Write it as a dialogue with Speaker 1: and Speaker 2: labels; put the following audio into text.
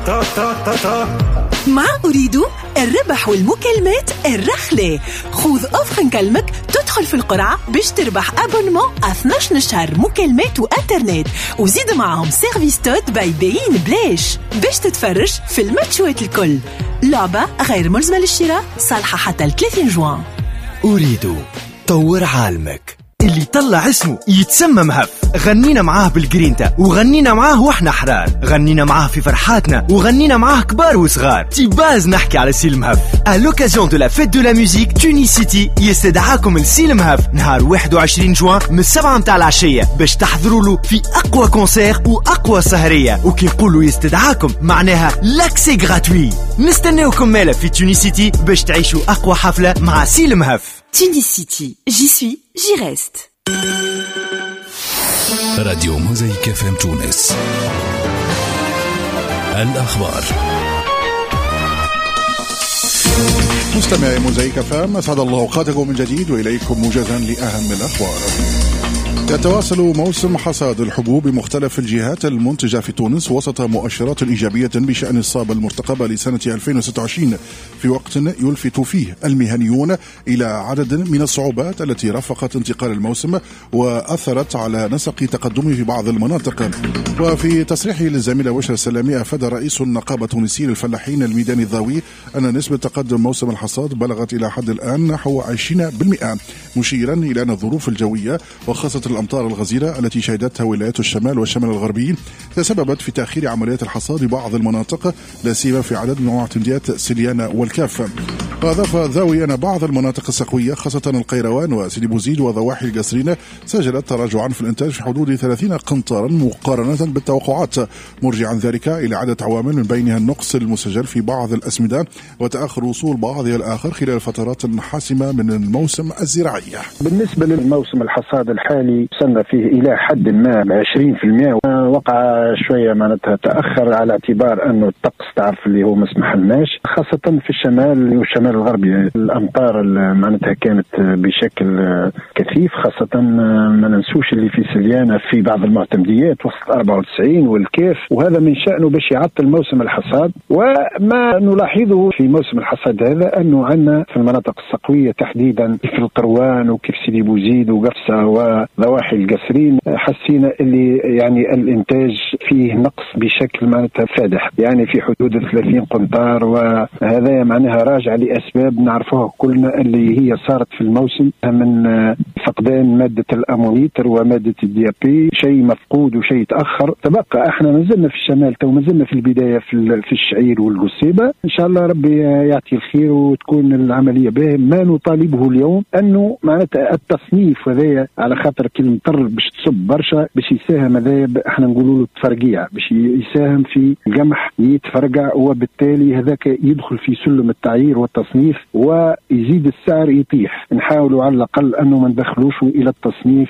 Speaker 1: مع أريد الربح والمكالمات الرخلة. خذ أوفر نكلمك تدخل في القرعة باش تربح أبونمون 12 شهر مكالمات وإنترنت، وزيد معهم سيرفيس توت باي باين بلاش باش تتفرج في الماتشوات الكل. لعبة غير ملزمة للشراء، صالحة حتى 30 جوان.
Speaker 2: أريد طور عالمك. اللي طلع اسمه يتسمى مهف، غنينا معاه بالجرينتا وغنينا معاه واحنا حرار، غنينا معاه في فرحاتنا وغنينا معاه كبار وصغار. تيباز نحكي على سيل مهف. à l'occasion de la fête de la musique تونيسيتي يستدعاكم لسيل مهف نهار 21 جوان من 7 متاع العشية باش تحضروا له في أقوى كونسير وأقوى سهرية. وكي يقولوا يستدعاكم معناها لاكسي غراتوي. نستناوكم مالا في تونيسيتي باش تعيشوا أقوى حفلة مع سيل مهف.
Speaker 1: تونيسيتي، j'y suis, j'y reste.
Speaker 3: راديو موزايك FM تونس. الأخبار.
Speaker 4: مستمعي موزايك FM، أسعد الله أوقاتكم من جديد وإليكم موجزا لأهم الأخبار. يتواصل موسم حصاد الحبوب بمختلف الجهات المنتجة في تونس وسط مؤشرات إيجابية بشأن الصابة المرتقبة لسنة 2026، في وقت يلفت فيه المهنيون إلى عدد من الصعوبات التي رافقت انتقال الموسم وأثرت على نسق تقدمه في بعض المناطق. وفي تصريحه للزميلة بشرى السلامي، أفاد رئيس النقابة التونسية للفلاحين الميدان الضاوي أن نسبة تقدم موسم الحصاد بلغت إلى حد الآن نحو 20%، مشيرا إلى أن الظروف الجوية وخاصة الأمطار الغزيرة التي شهدتها ولايات الشمال والشمال الغربي تسببت في تأخير عمليات الحصاد ببعض المناطق، لا سيما في عدد من معتمديات سليانة والكافة. وأضاف ذاوي أن بعض المناطق السقوية خاصة القيروان وسيدي بوزيد وضواحي القصرين سجلت تراجعا في الإنتاج في حدود 30 قنطارا مقارنة بالتوقعات، مرجعا ذلك إلى عدة عوامل من بينها النقص المسجل في بعض الأسمدة وتأخر وصول بعضها الآخر خلال فترات حاسمة من الموسم الزراعي.
Speaker 5: بالنسبة للموسم الحصاد الحالي وصلنا فيه إلى حد ما 20%، وقع شوية معناتها تأخر على اعتبار أنه الطقس تعرف اللي هو مسمح لناش، خاصة في الشمال والشمال الغربي. الأمطار معناتها كانت بشكل كثيف، خاصة ما ننسوش اللي في سليانة في بعض المعتمديات وسط 94 والكيف، وهذا من شأنه باش يعطل موسم الحصاد. وما نلاحظه في موسم الحصاد هذا أنه عندنا في المناطق السقوية تحديدا في القروان وكيف سيدي بوزيد وقفصة وضواحي القصرين حسينا اللي يعني الانتاج فيه نقص بشكل معناتها فادح، يعني في حدود 30 قنطار، وهذا معناها راجع لأسباب نعرفوها كلنا اللي هي صارت في الموسم من فقدان مادة الأمونيتر ومادة الديابي، شيء مفقود وشيء تأخر. تبقى احنا نزلنا في الشمال تو نزلنا في البداية في الشعير والقصيبة، إن شاء الله ربي يعطي الخير وتكون العملية به. ما نطالبه اليوم أنه معناتها التصنيف هذايا على خاطر كلمة طر باش تصب برشا باش يساهم، هذا احنا نقولوا له التفرقيع، باش يساهم في القمح يتفرقع، وبالتالي هذاك يدخل في سلم التعيير والتصنيف ويزيد السعر يطيح. نحاولوا على الأقل أنه ما ندخلوش إلى التصنيف